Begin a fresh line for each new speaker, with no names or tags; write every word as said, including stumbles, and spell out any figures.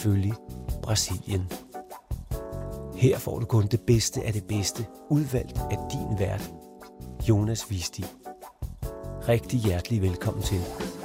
selvfølgelig Brasilien. Her får du kun det bedste af det bedste, udvalgt af din vært, Jonas Wisti. Rigtig hjertelig velkommen til.